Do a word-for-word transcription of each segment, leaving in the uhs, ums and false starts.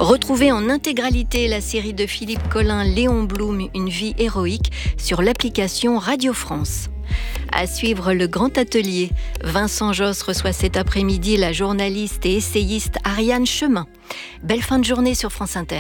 Retrouvez en intégralité la série de Philippe Collin, Léon Blum, Une vie héroïque, sur l'application Radio France. À suivre le grand atelier. Vincent Josse reçoit cet après-midi la journaliste et essayiste Ariane Chemin. Belle fin de journée sur France Inter.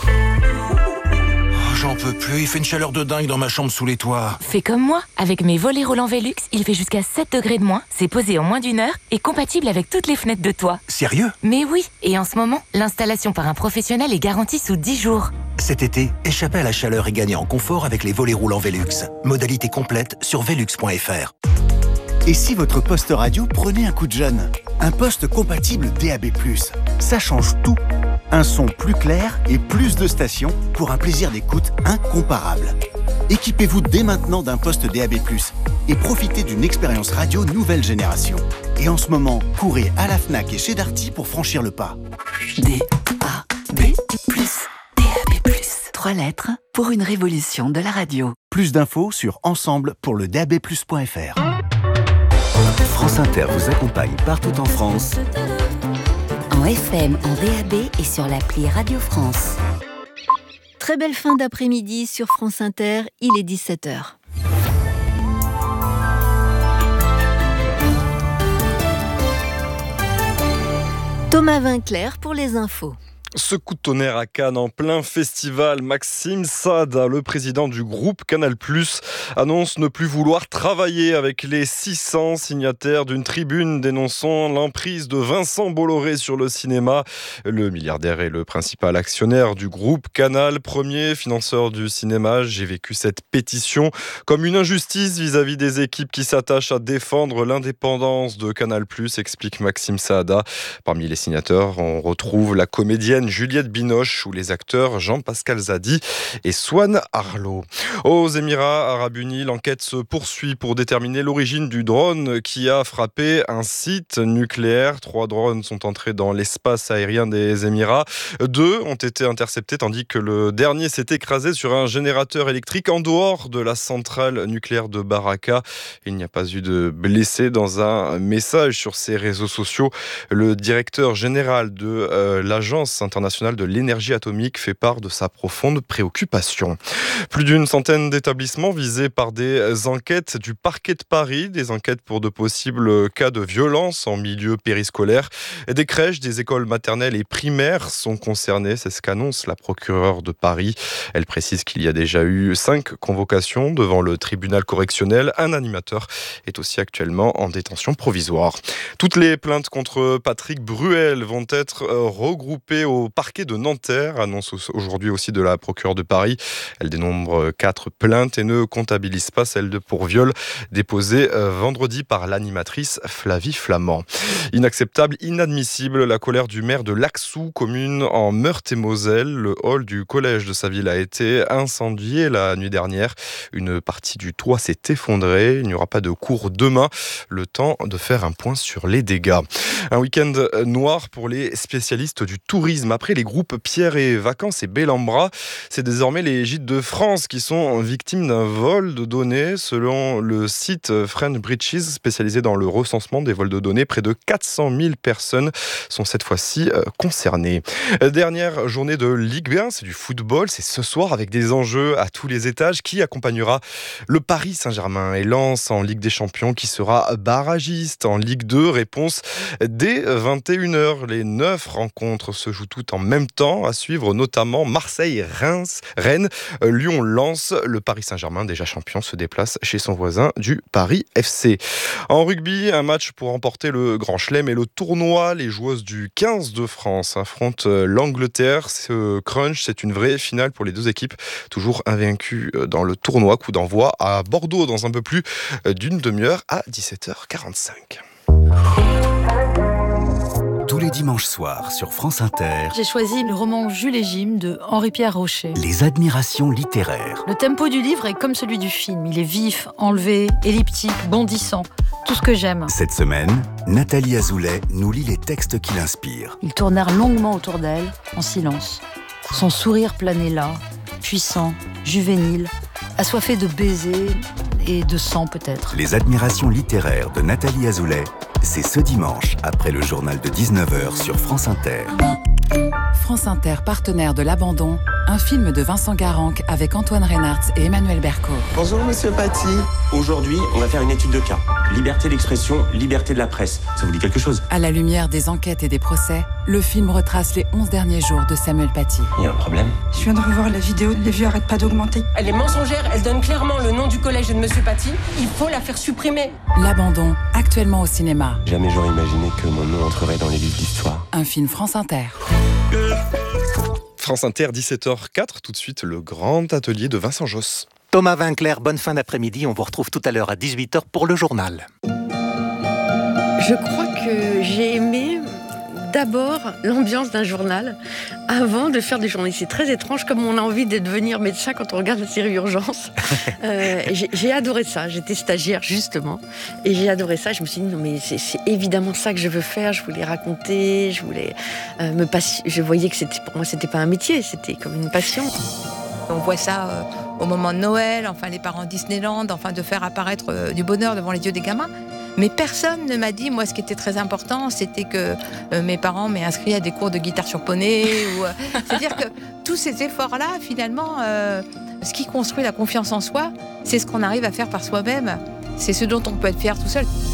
J'en peux plus, il fait une chaleur de dingue dans ma chambre sous les toits. Fais comme moi, avec mes volets roulants Velux, il fait jusqu'à sept degrés de moins, c'est posé en moins d'une heure et compatible avec toutes les fenêtres de toit. Sérieux ? Mais oui, et en ce moment, l'installation par un professionnel est garantie sous dix jours. Cet été, échappez à la chaleur et gagnez en confort avec les volets roulants Velux. Modalité complète sur velux point f r. Et si votre poste radio prenait un coup de jeune ? Un poste compatible D A B plus, ça change tout. Un son plus clair et plus de stations pour un plaisir d'écoute incomparable. Équipez-vous dès maintenant d'un poste D A B plus et profitez d'une expérience radio nouvelle génération. Et en ce moment, courez à la Fnac et chez Darty pour franchir le pas. D A B plus, D A B plus. Trois lettres pour une révolution de la radio. Plus d'infos sur ensemble pour le D A B plus point f r. France Inter vous accompagne partout en France. En F M, en D A B et sur l'appli Radio France. Très belle fin d'après-midi sur France Inter, il est dix-sept heures. Thomas Vinclair pour les infos. Ce coup de tonnerre à Cannes en plein festival, Maxime Saada, le président du groupe Canal plus, annonce ne plus vouloir travailler avec les six cents signataires d'une tribune dénonçant l'emprise de Vincent Bolloré sur le cinéma. Le milliardaire est le principal actionnaire du groupe Canal, premier financeur du cinéma. J'ai vécu cette pétition comme une injustice vis-à-vis des équipes qui s'attachent à défendre l'indépendance de Canal plus, explique Maxime Saada. Parmi les signataires, on retrouve la comédienne Juliette Binoche ou les acteurs Jean-Pascal Zadi et Swan Arlo. Aux Émirats Arabes Unis, l'enquête se poursuit pour déterminer l'origine du drone qui a frappé un site nucléaire. Trois drones sont entrés dans l'espace aérien des Émirats. Deux ont été interceptés tandis que le dernier s'est écrasé sur un générateur électrique en dehors de la centrale nucléaire de Baraka. Il n'y a pas eu de blessés. Dans un message sur ses réseaux sociaux, le directeur général de euh, l'agence internationale de l'énergie atomique fait part de sa profonde préoccupation. Plus d'une centaine d'établissements visés par des enquêtes du parquet de Paris, des enquêtes pour de possibles cas de violence en milieu périscolaire. Des crèches, des écoles maternelles et primaires sont concernées, c'est ce qu'annonce la procureure de Paris. Elle précise qu'il y a déjà eu cinq convocations devant le tribunal correctionnel. Un animateur est aussi actuellement en détention provisoire. Toutes les plaintes contre Patrick Bruel vont être regroupées au parquet de Nanterre, annonce aujourd'hui aussi de la procureure de Paris. Elle dénombre quatre plaintes et ne comptabilise pas celle de pour viol déposée vendredi par l'animatrice Flavie Flamand. Inacceptable, inadmissible, la colère du maire de Laxou, commune en Meurthe-et-Moselle. Le hall du collège de sa ville a été incendié la nuit dernière. Une partie du toit s'est effondrée. Il n'y aura pas de cours demain. Le temps de faire un point sur les dégâts. Un week-end noir pour les spécialistes du tourisme. Après les groupes Pierre et Vacances et Bellambra, c'est désormais les gîtes de France qui sont victimes d'un vol de données. Selon le site Friend Bridges, spécialisé dans le recensement des vols de données, près de quatre cent mille personnes sont cette fois-ci concernées. Dernière journée de Ligue un, c'est du football, c'est ce soir avec des enjeux à tous les étages. Qui accompagnera le Paris Saint-Germain et Lens en Ligue des Champions, qui sera barragiste en Ligue deux? Réponse dès vingt et une heures. Les neuf rencontres se jouent toutes en même temps, à suivre notamment Marseille-Reims, Rennes, Lyon-Lens. Le Paris Saint-Germain, déjà champion, se déplace chez son voisin du Paris F C. En rugby, un match pour remporter le Grand Chelem et le tournoi. Les joueuses du quinze de France affrontent l'Angleterre. Ce crunch, c'est une vraie finale pour les deux équipes, toujours invaincues dans le tournoi. Coup d'envoi à Bordeaux dans un peu plus d'une demi-heure à dix-sept heures quarante-cinq. Tous les dimanches soirs sur France Inter, j'ai choisi le roman Jules et Jim de Henri-Pierre Rocher. Les admirations littéraires. Le tempo du livre est comme celui du film. Il est vif, enlevé, elliptique, bondissant. Tout ce que j'aime. Cette semaine, Nathalie Azoulay nous lit les textes qui l'inspirent. Ils tournèrent longuement autour d'elle, en silence. Son sourire planait là, puissant, juvénile, assoiffé de baisers et de sang peut-être. Les admirations littéraires de Nathalie Azoulay, c'est ce dimanche, après le journal de dix-neuf heures sur France Inter. France Inter, partenaire de L'Abandon, un film de Vincent Garanc avec Antoine Reynartz et Emmanuel Berco. Bonjour Monsieur Paty. Aujourd'hui, on va faire une étude de cas. Liberté d'expression, liberté de la presse. Ça vous dit quelque chose? À la lumière des enquêtes et des procès, le film retrace les onze derniers jours de Samuel Paty. Il y a un problème? Je viens de revoir la vidéo, les vues arrêtent pas d'augmenter. Elle est mensongère, elle donne clairement le nom du collège de Monsieur Paty. Il faut la faire supprimer. L'Abandon, actuellement au cinéma. Jamais j'aurais imaginé que mon nom entrerait dans les livres d'histoire. Un film France Inter. France Inter, dix-sept heures quatre, tout de suite le grand atelier de Vincent Josse. Thomas Vinclair, bonne fin d'après-midi. On vous retrouve tout à l'heure à dix-huit heures pour le journal. Je crois que j'ai aimé d'abord l'ambiance d'un journal avant de faire des journées. C'est très étrange comme on a envie de devenir médecin quand on regarde la série Urgence. euh, j'ai, j'ai adoré ça. J'étais stagiaire justement et j'ai adoré ça. Je me suis dit non mais c'est, c'est évidemment ça que je veux faire. Je voulais raconter, je voulais euh, me passer. Je voyais que c'était pour moi c'était pas un métier, c'était comme une passion. On voit ça euh, au moment de Noël, enfin les parents Disneyland, enfin de faire apparaître euh, du bonheur devant les yeux des gamins. Mais personne ne m'a dit, moi ce qui était très important, c'était que euh, mes parents m'aient inscrit à des cours de guitare sur poney. ou, euh, c'est-à-dire que tous ces efforts-là, finalement, euh, ce qui construit la confiance en soi, c'est ce qu'on arrive à faire par soi-même. C'est ce dont on peut être fier tout seul.